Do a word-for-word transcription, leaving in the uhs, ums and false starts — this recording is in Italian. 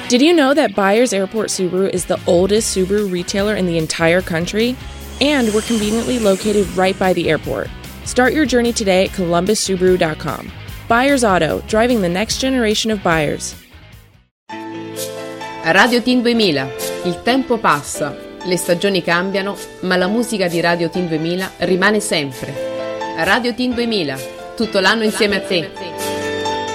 Did you know that Byers Airport Subaru is the oldest Subaru retailer in the entire country? And we're conveniently located right by the airport. Start your journey today at columbus subaru dot com. Byers Auto, driving the next generation of buyers. Radio Teen duemila. Il tempo passa, le stagioni cambiano, ma la musica di Radio Teen duemila rimane sempre. Radio Teen duemila, tutto l'anno insieme a te.